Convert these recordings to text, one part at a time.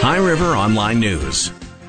High River Online News.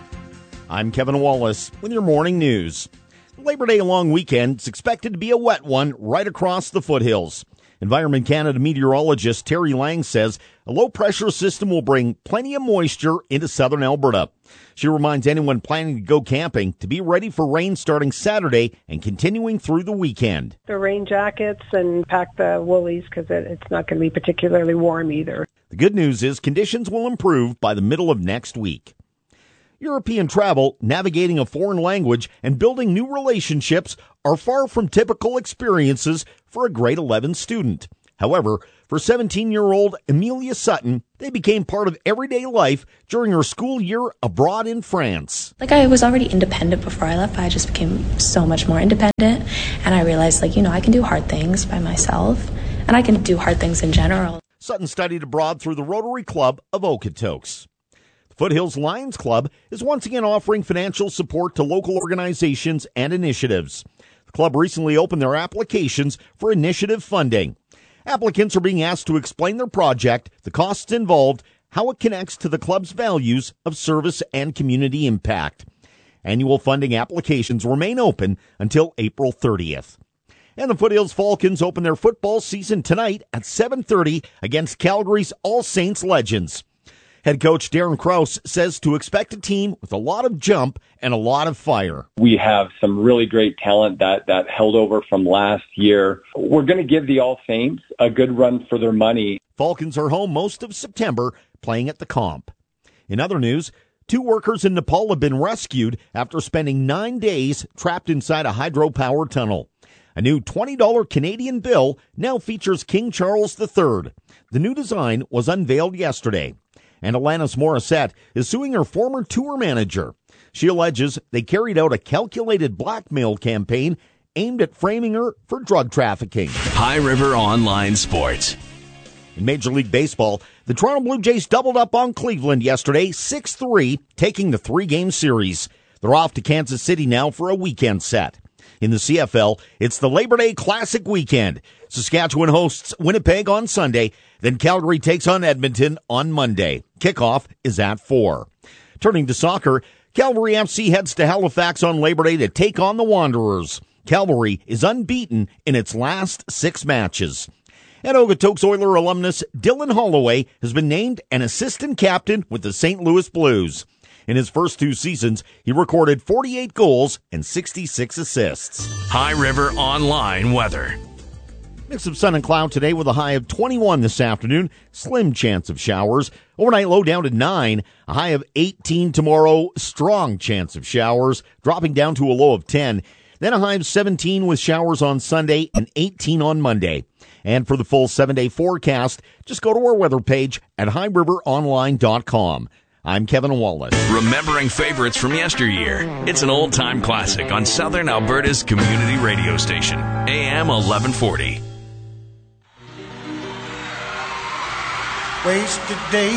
I'm Kevin Wallace with your morning news. Labor Day long weekend is expected to be a wet one right across the foothills. Environment Canada meteorologist Terry Lang says a low-pressure system will bring plenty of moisture into southern Alberta. She reminds anyone planning to go camping to be ready for rain starting Saturday and continuing through the weekend. The rain jackets and pack the woolies because it's not going to be particularly warm either. The good news is conditions will improve by the middle of next week. European travel, navigating a foreign language, and building new relationships are far from typical experiences for a grade 11 student. However, for 17-year-old Amelia Sutton, they became part of everyday life during her school year abroad in France. I was already independent before I left, but I just became so much more independent. And I realized, I can do hard things by myself, and I can do hard things in general. Sutton studied abroad through the Rotary Club of Okotoks. Foothills Lions Club is once again offering financial support to local organizations and initiatives. The club recently opened their applications for initiative funding. Applicants are being asked to explain their project, the costs involved, how it connects to the club's values of service and community impact. Annual funding applications remain open until April 30th. And the Foothills Falcons open their football season tonight at 7:30 against Calgary's All Saints Legends. Head coach Darren Krause says to expect a team with a lot of jump and a lot of fire. We have some really great talent that held over from last year. We're going to give the All Saints a good run for their money. Falcons are home most of September, playing at the Comp. In other news, 2 workers in Nepal have been rescued after spending 9 days trapped inside a hydropower tunnel. A new $20 Canadian bill now features King Charles III. The new design was unveiled yesterday. And Alanis Morissette is suing her former tour manager. She alleges they carried out a calculated blackmail campaign aimed at framing her for drug trafficking. High River Online Sports. In Major League Baseball, the Toronto Blue Jays doubled up on Cleveland yesterday, 6-3, taking the 3-game series. They're off to Kansas City now for a weekend set. In the CFL, it's the Labor Day Classic weekend. Saskatchewan hosts Winnipeg on Sunday, then Calgary takes on Edmonton on Monday. Kickoff is at 4. Turning to soccer, Calgary FC heads to Halifax on Labor Day to take on the Wanderers. Calgary is unbeaten in its last 6 matches. And Okotoks Oiler alumnus Dylan Holloway has been named an assistant captain with the St. Louis Blues. In his first 2 seasons, he recorded 48 goals and 66 assists. High River Online Weather. Mix of sun and cloud today with a high of 21 this afternoon. Slim chance of showers. Overnight low down to 9. A high of 18 tomorrow. Strong chance of showers. Dropping down to a low of 10. Then a high of 17 with showers on Sunday and 18 on Monday. And for the full 7-day forecast, just go to our weather page at highriveronline.com. I'm Kevin Wallace. Remembering favorites from yesteryear. It's an old-time classic on Southern Alberta's community radio station, AM 1140. Wasted days.